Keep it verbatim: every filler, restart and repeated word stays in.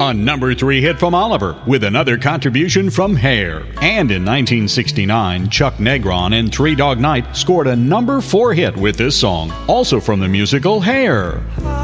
A number three hit from Oliver, with another contribution from Hair. And in nineteen sixty-nine, Chuck Negron and Three Dog Night scored a number four hit with this song, also from the musical Hair.